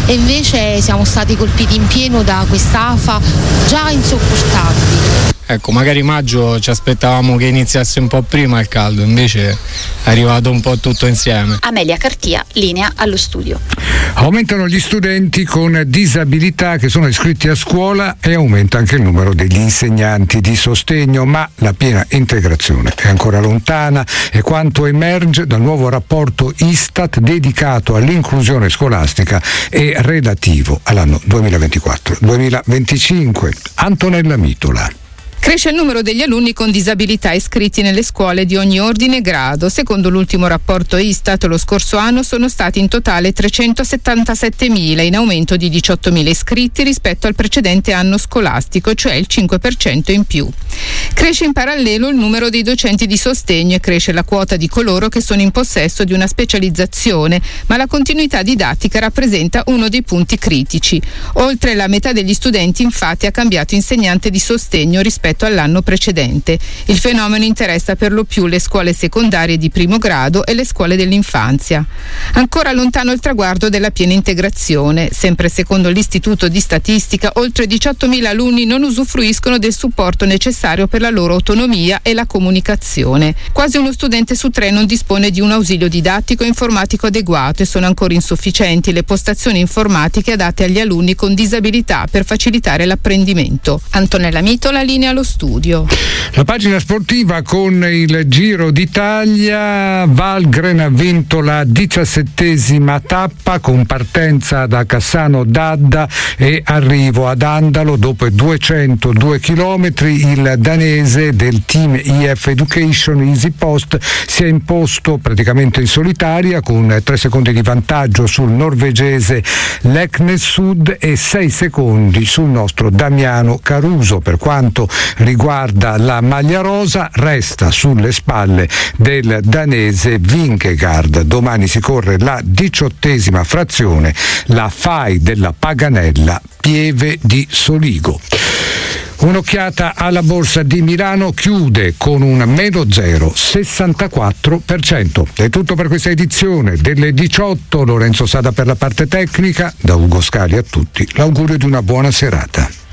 e invece siamo stati colpiti in pieno da quest'afa già insopportabile. Ecco, magari maggio ci aspettavamo che iniziasse un po' prima il caldo, invece è arrivato un po' tutto insieme. Amelia Cartia, linea allo studio. Aumentano gli studenti con disabilità che sono iscritti a scuola e aumenta anche il numero degli insegnanti di sostegno, ma la piena integrazione è ancora lontana, e quanto emerge dal nuovo rapporto Istat dedicato all'inclusione scolastica e relativo all'anno 2024-2025. Antonella Mitola. Cresce il numero degli alunni con disabilità iscritti nelle scuole di ogni ordine e grado. Secondo l'ultimo rapporto Istat, lo scorso anno sono stati in totale 377.000, in aumento di 18.000 iscritti rispetto al precedente anno scolastico, cioè il 5% in più. Cresce in parallelo il numero dei docenti di sostegno e cresce la quota di coloro che sono in possesso di una specializzazione, ma la continuità didattica rappresenta uno dei punti critici. Oltre la metà degli studenti, infatti, ha cambiato insegnante di sostegno rispetto all'anno precedente. Il fenomeno interessa per lo più le scuole secondarie di primo grado e le scuole dell'infanzia. Ancora lontano il traguardo della piena integrazione. Sempre secondo l'Istituto di Statistica, oltre 18.000 alunni non usufruiscono del supporto necessario per la loro autonomia e la comunicazione. Quasi uno studente su 3 non dispone di un ausilio didattico e informatico adeguato, e sono ancora insufficienti le postazioni informatiche adatte agli alunni con disabilità per facilitare l'apprendimento. Antonella Mitola, linea allo studio. La pagina sportiva con il Giro d'Italia. Valgren ha vinto la 17ª tappa con partenza da Cassano d'Adda e arrivo ad Andalo dopo 202 chilometri. Il danese del team IF Education Easy Post si è imposto praticamente in solitaria con 3 secondi di vantaggio sul norvegese Leknes Sud e 6 secondi sul nostro Damiano Caruso. Per quanto riguarda la maglia rosa, resta sulle spalle del danese Vingegaard. Domani si corre la 18ª frazione, la FAI della Paganella Pieve di Soligo. Un'occhiata alla borsa di Milano, chiude con un meno 0,64%. È tutto per questa edizione delle 18. Lorenzo Sada per la parte tecnica. Da Ugo Scali a tutti l'augurio di una buona serata.